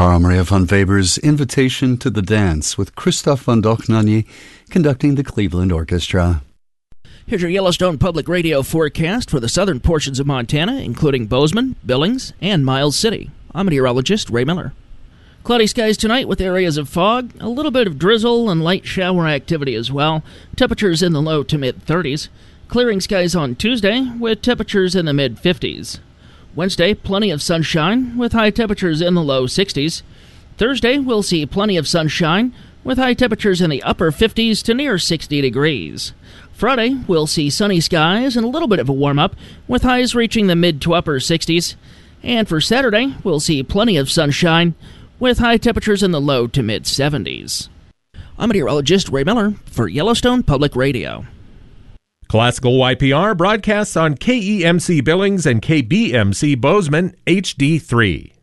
Carl Maria von Weber's Invitation to the Dance with Christoph von Dochnany conducting the Cleveland Orchestra. Here's your Yellowstone Public Radio forecast for the southern portions of Montana, including Bozeman, Billings, and Miles City. I'm meteorologist Ray Miller. Cloudy skies tonight with areas of fog, a little bit of drizzle and light shower activity as well. Temperatures in the low to mid-30s. Clearing skies on Tuesday with temperatures in the mid-50s. Wednesday, plenty of sunshine with high temperatures in the low 60s. Thursday, we'll see plenty of sunshine with high temperatures in the upper 50s to near 60 degrees. Friday, we'll see sunny skies and a little bit of a warm-up with highs reaching the mid to upper 60s. And for Saturday, we'll see plenty of sunshine with high temperatures in the low to mid 70s. I'm meteorologist Ray Miller for Yellowstone Public Radio. Classical YPR broadcasts on KEMC Billings and KBMC Bozeman HD3.